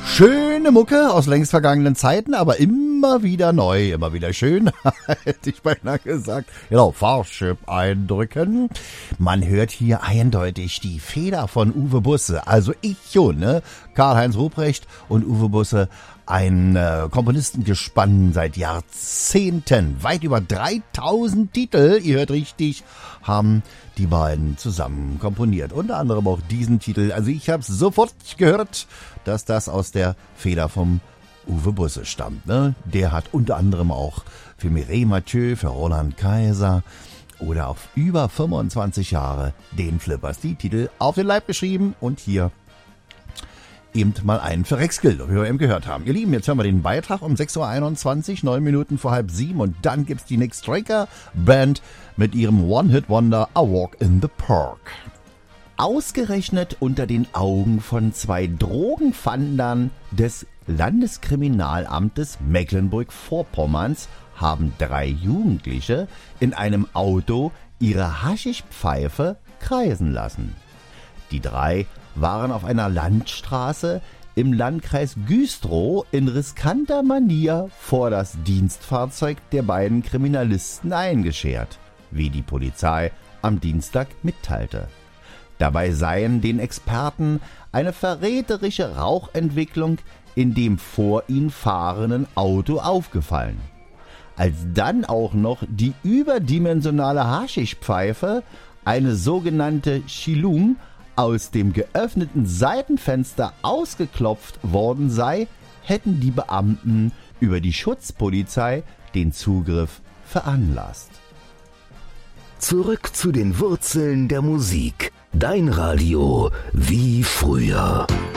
Schöne Mucke aus längst vergangenen Zeiten, aber immer wieder neu, immer wieder schön, hätte ich beinahe gesagt. Genau, Fahrschip eindrücken. Man hört hier eindeutig die Feder von Uwe Busse, also ich schon, ne? Karl-Heinz Ruprecht und Uwe Busse, ein Komponistengespann seit Jahrzehnten. Weit über 3000 Titel, ihr hört richtig, haben die beiden zusammen komponiert. Unter anderem auch diesen Titel. Also ich habe sofort gehört, dass das aus der Feder vom Uwe Busse stammt. Ne? Der hat unter anderem auch für Mireille Mathieu, für Roland Kaiser oder auf über 25 Jahre den Flippers die Titel auf den Leib geschrieben und hier eben mal einen für Rex Gill, wie wir eben gehört haben. Ihr Lieben, jetzt hören wir den Beitrag um 6:21 Uhr, 9 Minuten vor 6:30 und dann gibt's die Nick Straker Band mit ihrem One-Hit-Wonder A Walk in the Park. Ausgerechnet unter den Augen von 2 Drogenfahndern des Landeskriminalamtes Mecklenburg-Vorpommerns haben 3 Jugendliche in einem Auto ihre Haschischpfeife kreisen lassen. Die 3 waren auf einer Landstraße im Landkreis Güstrow in riskanter Manier vor das Dienstfahrzeug der beiden Kriminalisten eingeschert, wie die Polizei am Dienstag mitteilte. Dabei seien den Experten eine verräterische Rauchentwicklung in dem vor ihnen fahrenden Auto aufgefallen. Als dann auch noch die überdimensionale Haschischpfeife, eine sogenannte Chilung, aus dem geöffneten Seitenfenster ausgeklopft worden sei, hätten die Beamten über die Schutzpolizei den Zugriff veranlasst. Zurück zu den Wurzeln der Musik. Dein Radio wie früher.